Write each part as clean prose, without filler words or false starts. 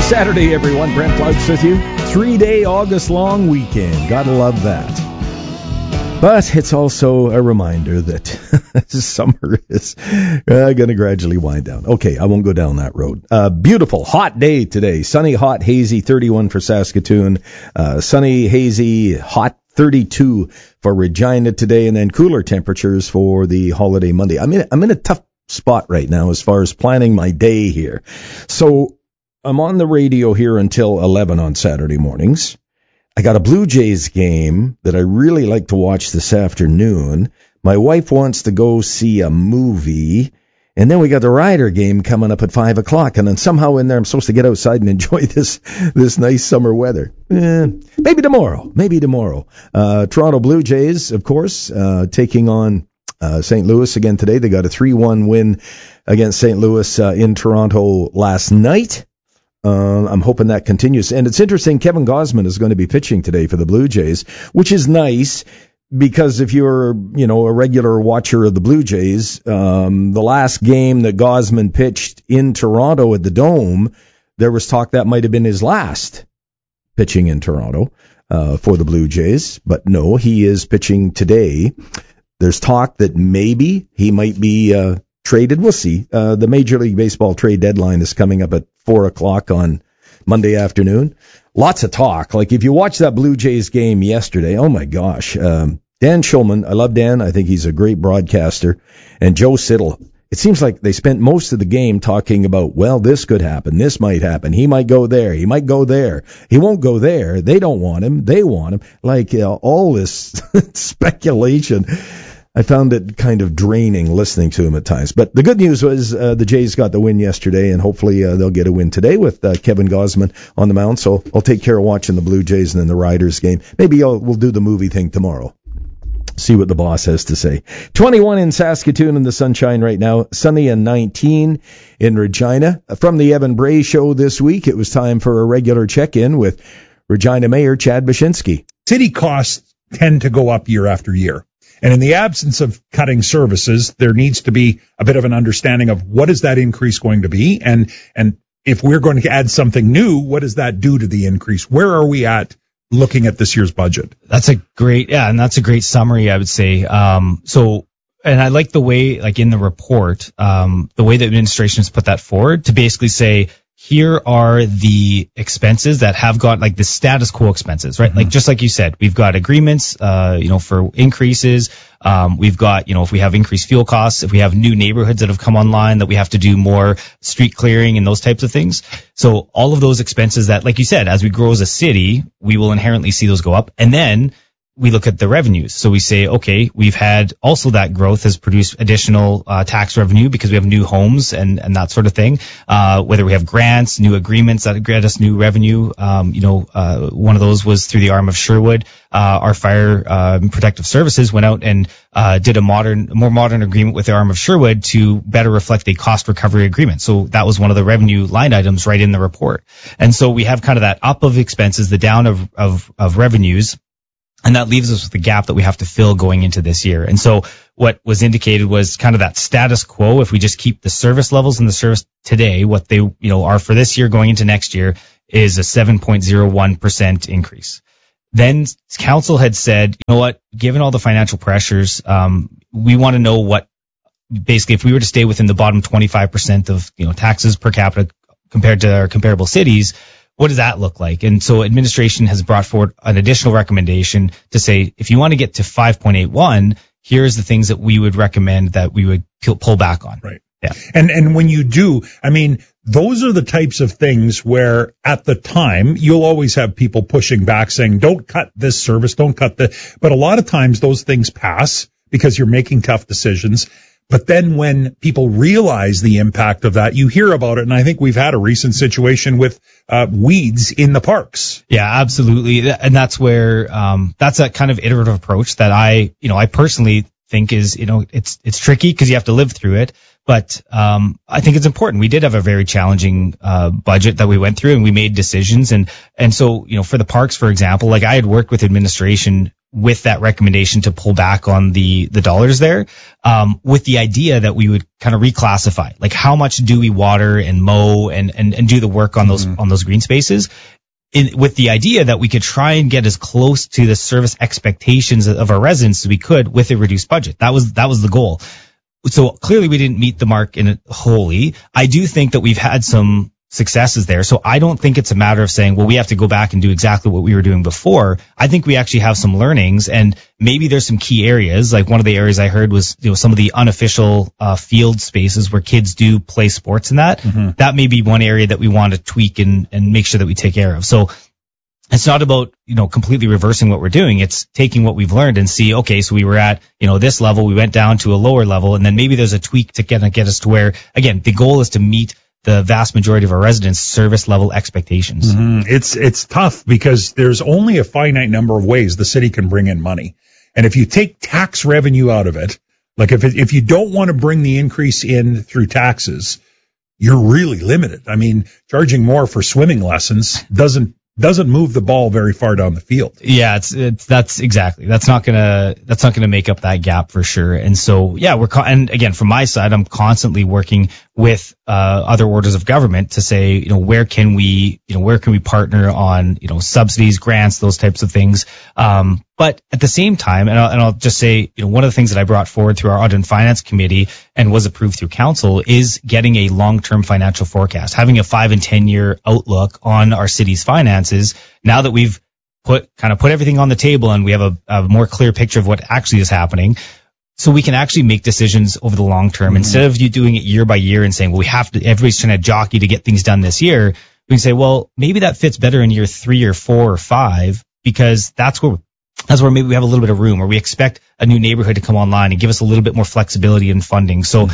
Saturday, everyone. Brent Flouts with you. 3-day August long weekend. Gotta love that. But it's also a reminder that summer is going to gradually wind down. Okay, I won't go down that road. Beautiful, hot day today. Sunny, hot, hazy, 31 for Saskatoon. Sunny, hazy, hot, 32 for Regina today. And then cooler temperatures for the holiday Monday. I'm in a tough spot right now as far as planning my day here. So I'm on the radio here until 11 on Saturday mornings. I got a Blue Jays game that I really like to watch this afternoon. My wife wants to go see a movie. And then we got the Rider game coming up at 5 o'clock. And then somehow in there I'm supposed to get outside and enjoy this nice summer weather. Maybe tomorrow. Toronto Blue Jays, of course, taking on St. Louis again today. They got a 3-1 win against St. Louis in Toronto last night. I'm hoping that continues. And it's interesting, Kevin Gausman is going to be pitching today for the Blue Jays, which is nice because if you're, a regular watcher of the Blue Jays, the last game that Gausman pitched in Toronto at the Dome, there was talk that might have been his last pitching in Toronto for the Blue Jays. But no, he is pitching today. There's talk that maybe he might be traded. We'll see. The Major League Baseball trade deadline is coming up at 4 o'clock on Monday afternoon. Lots of talk. Like if you watch that Blue Jays game yesterday, oh my gosh. Dan Shulman, I love Dan. I think he's a great broadcaster. And Joe Siddall. It seems like they spent most of the game talking about, well, this could happen. This might happen. He might go there. He might go there. He won't go there. They don't want him. They want him. Like all this speculation. I found it kind of draining listening to him at times. But the good news was the Jays got the win yesterday, and hopefully they'll get a win today with Kevin Gausman on the mound. So I'll take care of watching the Blue Jays and then the Riders game. Maybe we'll do the movie thing tomorrow. See what the boss has to say. 21 in Saskatoon in the sunshine right now. Sunny and 19 in Regina. From the Evan Bray Show this week, it was time for a regular check-in with Regina Mayor Chad Baczynski. City costs tend to go up year after year. And in the absence of cutting services, there needs to be a bit of an understanding of what is that increase going to be? And if we're going to add something new, what does that do to the increase? Where are we at looking at this year's budget? That's a great summary, I would say. And I like the way, like in the report, the way the administration has put that forward to basically say, here are the expenses that have got like the status quo expenses, right? Mm-hmm. Like just like you said, we've got agreements, for increases. We've got, if we have increased fuel costs, if we have new neighborhoods that have come online that we have to do more street clearing and those types of things. So all of those expenses that, like you said, as we grow as a city, we will inherently see those go up. And then we look at the revenues. So we say, okay, we've had also that growth has produced additional tax revenue because we have new homes and that sort of thing. Whether we have grants, new agreements that grant us new revenue. One of those was through the arm of Sherwood. Our fire protective services went out and did a more modern agreement with the arm of Sherwood to better reflect a cost recovery agreement. So that was one of the revenue line items right in the report. And so we have kind of that up of expenses, the down of revenues. And that leaves us with the gap that we have to fill going into this year. And so what was indicated was kind of that status quo. If we just keep the service levels in the service today, what they, are for this year going into next year is a 7.01% increase. Then council had said, you know what, given all the financial pressures, we want to know what, basically if we were to stay within the bottom 25% of, taxes per capita compared to our comparable cities, what does that look like? And so administration has brought forward an additional recommendation to say, if you want to get to 5.81, here's the things that we would recommend that we would pull back on. Right. Yeah. And when you do, those are the types of things where at the time you'll always have people pushing back saying, don't cut this service, don't cut but a lot of times those things pass because you're making tough decisions. But then when people realize the impact of that, you hear about it. And I think we've had a recent situation with weeds in the parks. Yeah, absolutely. And that's where that's a kind of iterative approach that I personally think is, it's tricky because you have to live through it. But I think it's important. We did have a very challenging budget that we went through, and we made decisions. And so, for the parks, for example, like I had worked with administration with that recommendation to pull back on the dollars there, with the idea that we would kind of reclassify, like how much do we water and mow and do the work on those green spaces, with the idea that we could try and get as close to the service expectations of our residents as we could with a reduced budget. That was the goal. So clearly we didn't meet the mark in it wholly. I do think that we've had some successes there. So I don't think it's a matter of saying, well, we have to go back and do exactly what we were doing before. I think we actually have some learnings, and maybe there's some key areas. Like one of the areas I heard was, some of the unofficial field spaces where kids do play sports in that. Mm-hmm. That may be one area that we want to tweak and make sure that we take care of. So it's not about, completely reversing what we're doing. It's taking what we've learned and see, okay, so we were at, this level, we went down to a lower level, and then maybe there's a tweak to get us to where, again, the goal is to meet the vast majority of our residents' service level expectations. Mm-hmm. It's tough because there's only a finite number of ways the city can bring in money. And if you take tax revenue out of it, like if you don't want to bring the increase in through taxes, you're really limited. I mean, charging more for swimming lessons doesn't move the ball very far down the field. Yeah, that's exactly. That's not gonna make up that gap for sure. And so, yeah, and again, from my side, I'm constantly working with other orders of government to say, where can we partner on, subsidies, grants, those types of things. But at the same time, and I'll just say, one of the things that I brought forward through our Audit and Finance Committee and was approved through council is getting a long-term financial forecast, having a 5 and 10 year outlook on our city's finances. Now that we've put everything on the table and we have a more clear picture of what actually is happening, so we can actually make decisions over the long term. Mm-hmm. Instead of you doing it year by year and saying, well, everybody's trying to jockey to get things done this year, we can say, well, maybe that fits better in year 3 or 4 or 5, because that's where maybe we have a little bit of room, or we expect a new neighborhood to come online and give us a little bit more flexibility in funding. So,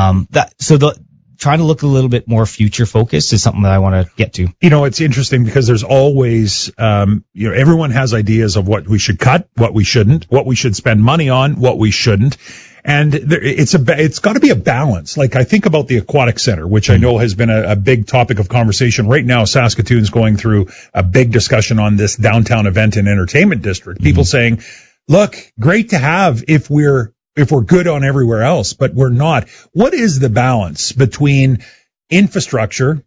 trying to look a little bit more future focused is something that I want to get to. It's interesting because there's always, everyone has ideas of what we should cut, what we shouldn't, what we should spend money on, what we shouldn't. And it's got to be a balance. Like I think about the Aquatic Center, which I know has been a big topic of conversation. Right now, Saskatoon's going through a big discussion on this downtown event and entertainment district. People saying, look, great to have if we're good on everywhere else, but we're not. What is the balance between infrastructure,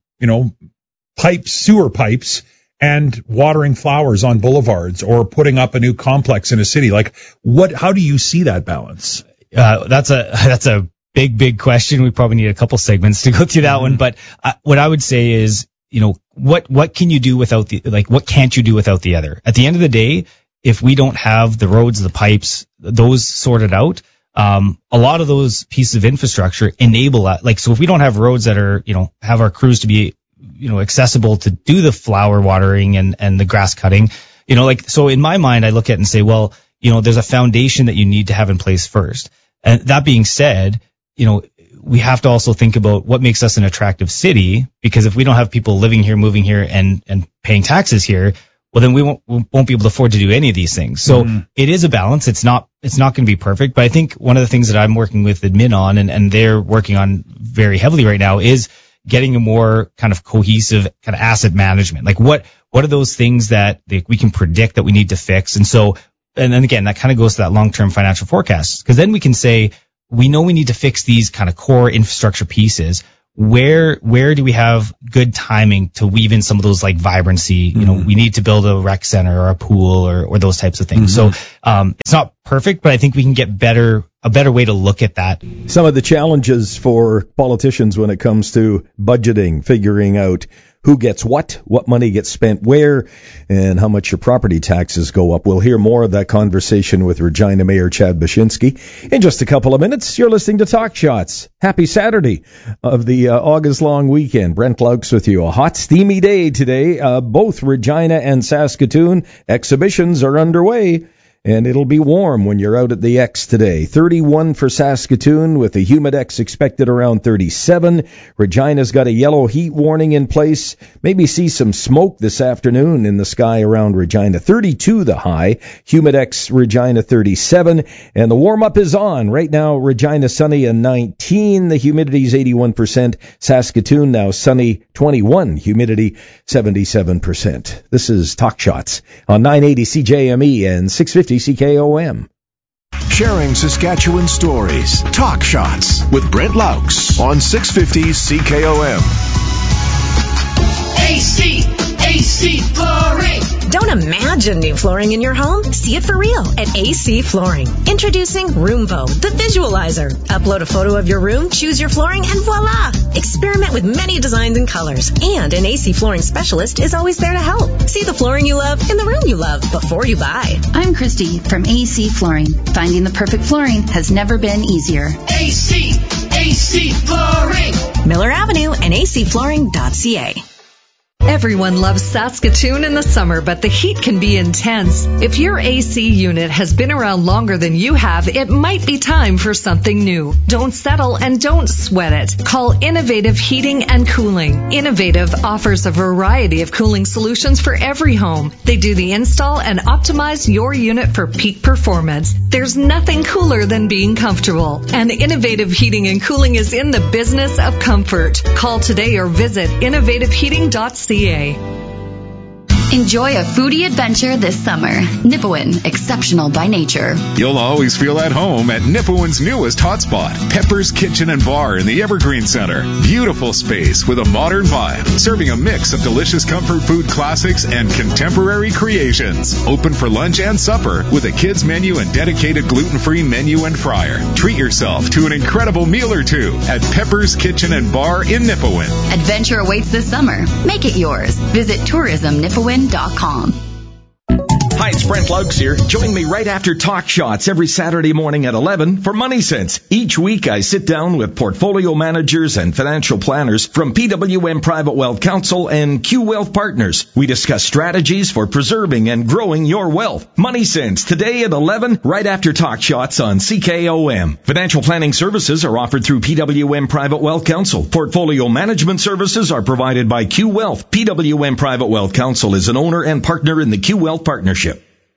sewer pipes, and watering flowers on boulevards or putting up a new complex in a city? Like, how do you see that balance? That's a big question. We probably need a couple segments to go through that one. But what I would say is, what can you do without what can't you do without the other? At the end of the day, if we don't have the roads, the pipes, those sorted out, a lot of those pieces of infrastructure enable that. So if we don't have roads that are, have our crews to be, accessible to do the flower watering and the grass cutting, so in my mind, I look at it and say, well, there's a foundation that you need to have in place first. And that being said, we have to also think about what makes us an attractive city, because if we don't have people living here, moving here, and paying taxes here, well, then we won't be able to afford to do any of these things. So It is a balance. It's not going to be perfect, but I think one of the things that I'm working with admin on, and they're working on very heavily right now, is getting a more kind of cohesive kind of asset management. Like what are those things that we can predict that we need to fix? And so, and then again, that kind of goes to that long-term financial forecast, because then we can say, we know we need to fix these kind of core infrastructure pieces. Where do we have good timing to weave in some of those, like vibrancy? We need to build a rec center or a pool or those types of things. So, it's not perfect, but I think we can get a better way to look at that. Some of the challenges for politicians when it comes to budgeting, figuring out who gets what money gets spent where, and how much your property taxes go up. We'll hear more of that conversation with Regina Mayor Chad Baczynski in just a couple of minutes. You're listening to Talk Shots. Happy Saturday of the August long weekend. Brent Laux with you. A hot, steamy day today. Both Regina and Saskatoon exhibitions are underway. And it'll be warm when you're out at the X today. 31 for Saskatoon with a Humidex expected around 37. Regina's got a yellow heat warning in place. Maybe see some smoke this afternoon in the sky around Regina. 32 the high. Humidex Regina 37. And the warm-up is on. Right now, Regina sunny and 19. The humidity's 81%. Saskatoon now sunny 21. Humidity 77%. This is Talk Shots on 980 CJME and 650 650 CKOM. Sharing Saskatchewan stories. Talk Shots with Brent Laux on 650 CKOM. AC Flooring. Don't imagine new flooring in your home. See it for real at AC Flooring. Introducing Roomvo, the visualizer. Upload a photo of your room, choose your flooring, and voila! Experiment with many designs and colors. And an AC Flooring specialist is always there to help. See the flooring you love in the room you love before you buy. I'm Christy from AC Flooring. Finding the perfect flooring has never been easier. AC Flooring. Miller Avenue and acflooring.ca. Everyone loves Saskatoon in the summer, but the heat can be intense. If your AC unit has been around longer than you have, it might be time for something new. Don't settle and don't sweat it. Call Innovative Heating and Cooling. Innovative offers a variety of cooling solutions for every home. They do the install and optimize your unit for peak performance. There's nothing cooler than being comfortable. And Innovative Heating and Cooling is in the business of comfort. Call today or visit innovativeheating.ca. Enjoy a foodie adventure this summer. Nipawin, exceptional by nature. You'll always feel at home at Nipawin's newest hotspot, Pepper's Kitchen and Bar in the Evergreen Center. Beautiful space with a modern vibe, serving a mix of delicious comfort food classics and contemporary creations. Open for lunch and supper with a kids menu and dedicated gluten-free menu and fryer. Treat yourself to an incredible meal or two at Pepper's Kitchen and Bar in Nipawin. Adventure awaits this summer. Make it yours. Visit tourismnipawin.com. Hi, it's Brent Laux here. Join me right after Talk Shots every Saturday morning at 11 for Money Sense. Each week I sit down with portfolio managers and financial planners from PWM Private Wealth Council and Q Wealth Partners. We discuss strategies for preserving and growing your wealth. Money Sense today at 11 right after Talk Shots on CKOM. Financial planning services are offered through PWM Private Wealth Council. Portfolio management services are provided by Q Wealth. PWM Private Wealth Council is an owner and partner in the Q Wealth Partnership.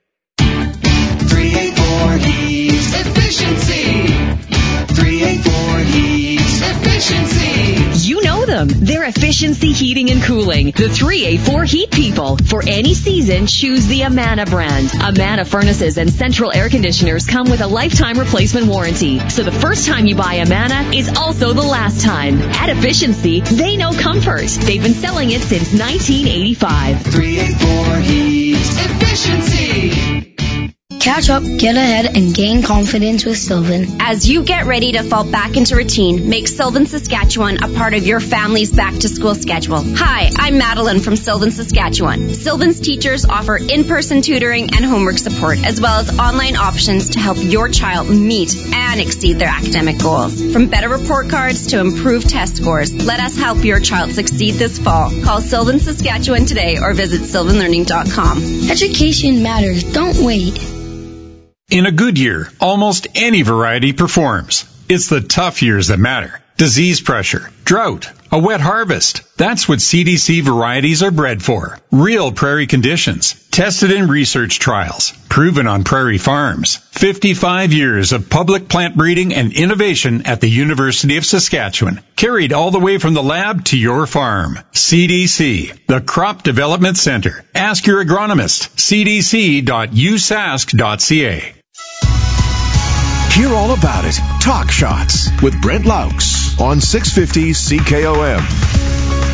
384 Heats Efficiency. 384 Heats Efficiency. You know them. They're Efficiency Heating and Cooling. The 384 Heat People. For any season, choose the Amana brand. Amana furnaces and central air conditioners come with a lifetime replacement warranty. So the first time you buy Amana is also the last time. At Efficiency, they know comfort. They've been selling it since 1985. 384 Heats Efficiency. Catch up, get ahead, and gain confidence with Sylvan. As you get ready to fall back into routine, make Sylvan Saskatchewan a part of your family's back-to-school schedule. Hi, I'm Madeline from Sylvan Saskatchewan. Sylvan's teachers offer in-person tutoring and homework support, as well as online options to help your child meet and exceed their academic goals. From better report cards to improved test scores, let us help your child succeed this fall. Call Sylvan Saskatchewan today or visit sylvanlearning.com. Education matters. Don't wait. In a good year, almost any variety performs. It's the tough years that matter. Disease pressure, drought, a wet harvest. That's what CDC varieties are bred for. Real prairie conditions, tested in research trials, proven on prairie farms. 55 years of public plant breeding and innovation at the University of Saskatchewan. Carried all the way from the lab to your farm. CDC, the Crop Development Center. Ask your agronomist. cdc.usask.ca. Hear all about it. Talk Shots with Brent Laux on 650 CKOM.